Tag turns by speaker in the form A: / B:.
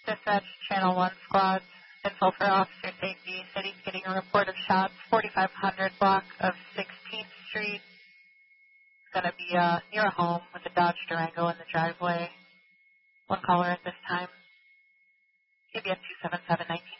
A: Dispatch Channel 1 squads. Info for officer safety. City's getting a report of shots. 4500 block of 16th Street. It's going to be near a home with a Dodge Durango in the driveway. One caller at this time. KBS 277,